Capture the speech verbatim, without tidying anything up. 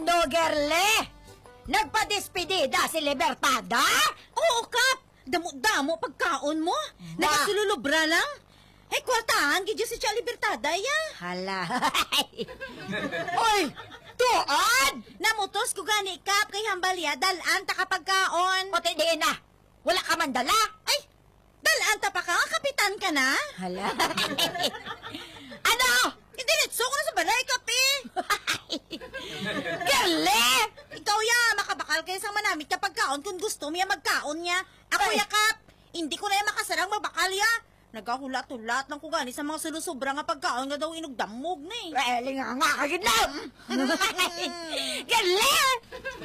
Ano, gerle? Nagpadispedida si Libertada? Oo, Kap. Damo-damo pagkaon mo. Ba? Nagasululubra lang. Eh, kwartahan, gidyo si Tia Libertada, ya. Hala. Oy, tuan! Namutos ko gani, Kap, kay Hambalya, dalan ta kapagkaon. O, tidiin na. Wala ka man dala. Ay, dalan ta pa ka, nga kapitan ka na. Hala. Ano? Idiretso ko na sa balay, Kap, eh. Gerle! Ikaw, ya, makabakal kayo sa manamit kapag kaon kung gusto mo ya magkaon niya. Ako, Ay. ya, Kap, hindi ko na ya makasarang mabakal, ya. Nagkahulat-hulat ng kugani sa mga sulusubra nga pagkaon nga daw inugdamog na eh. Well, nga nga kagid lang. Gerle!